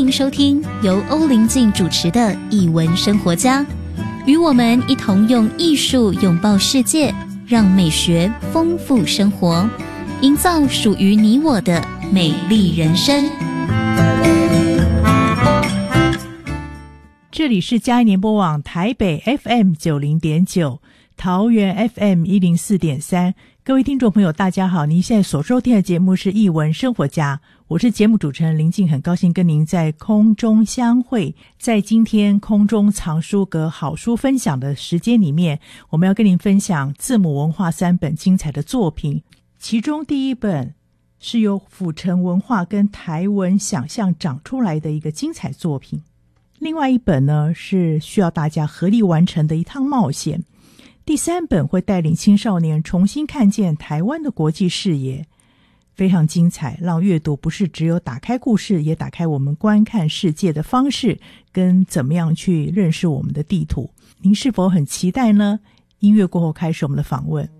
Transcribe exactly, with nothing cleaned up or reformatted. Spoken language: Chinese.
迎收听由欧林静主持的艺文生活家，与我们一同用艺术拥抱世界，让美学丰富生活，营造属于你我的美丽人生。 这里是嘉义联播网台北 F M 九十点九， 桃园 F M 一零四点三。各位听众朋友大家好，您现在所收听的节目是艺文生活家，我是节目主持人林静，很高兴跟您在空中相会。在今天空中藏书阁好书分享的时间里面，我们要跟您分享字母文化三本精彩的作品，其中第一本是由府城文化跟台文想象长出来的一个精彩作品，另外一本呢是需要大家合力完成的一趟冒险，第三本会带领青少年重新看见台湾的国际视野，非常精彩，让阅读不是只有打开故事，也打开我们观看世界的方式跟怎么样去认识我们的地图。您是否很期待呢？音乐过后开始我们的访问。